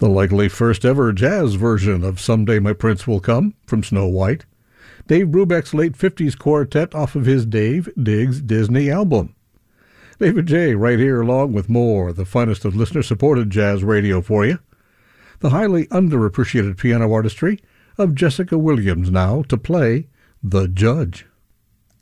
The likely first ever jazz version of Someday My Prince Will Come from Snow White. Dave Brubeck's late 50s quartet off of his Dave Digs Disney album. David J. right here along with more, the finest of listener-supported jazz radio for you. The highly underappreciated piano artistry of Jessica Williams now to play The Judge.